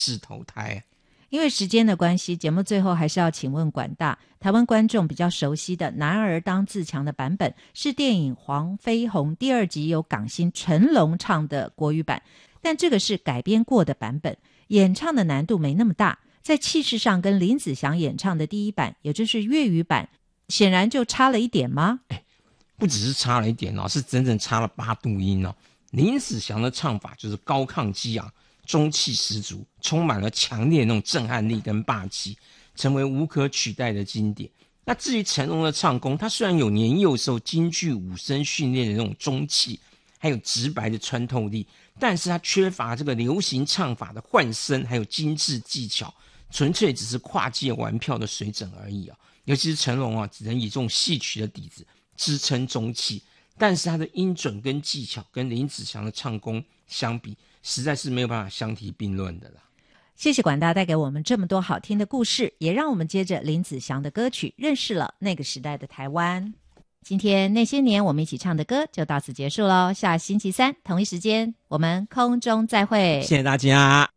式投胎。 因为时间的关系，节目最后还是要请问管大，台湾观众比较熟悉的《男儿当自强》的版本是电影《黄飞鸿》第2集由港星成龙唱的国语版，但这个是改编过的版本，演唱的难度没那么大，在气势上跟林子祥演唱的第一版，也就是粤语版，显然就差了一点吗？ 不只是差了一点哦，是整整差了8度音哦。林子祥的唱法就是高亢激昂，中气十足，充满了强烈的那种震撼力跟霸气，成为无可取代的经典。那至于成龙的唱功，他虽然有年幼时候京剧武生训练的那种中气，还有直白的穿透力，但是他缺乏这个流行唱法的换声，还有精致技巧，纯粹只是跨界玩票的水准而已啊。尤其是成龙啊，只能以这种戏曲的底子支撑中气，但是他的音准跟技巧跟林子祥的唱功相比，实在是没有办法相提并论的啦。 谢谢管大带给我们这么多好听的故事，也让我们接着林子祥的歌曲认识了那个时代的台湾。今天那些年我们一起唱的歌就到此结束咯，下星期三同一时间我们空中再会， 谢谢大家。